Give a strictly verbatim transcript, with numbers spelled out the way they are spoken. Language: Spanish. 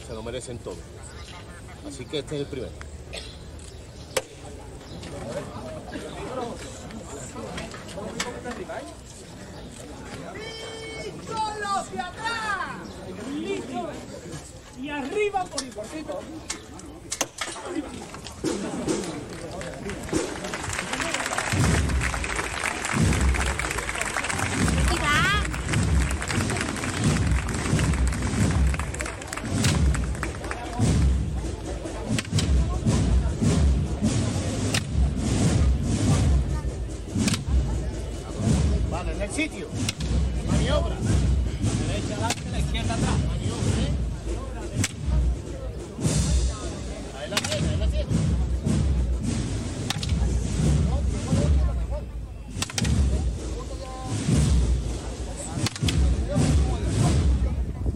se lo merecen todos. Así que este es el primero. ¡Solo hacia atrás! ¡Listo! Y arriba por el cortito. Vale, en el sitio. Maniobra. Derecha adelante, la izquierda atrás. Maniobra.